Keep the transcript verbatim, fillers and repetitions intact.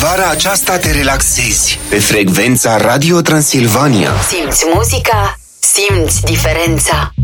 Vara aceasta te relaxezi pe frecvența Radio Transilvania. Simți muzica, simți diferența.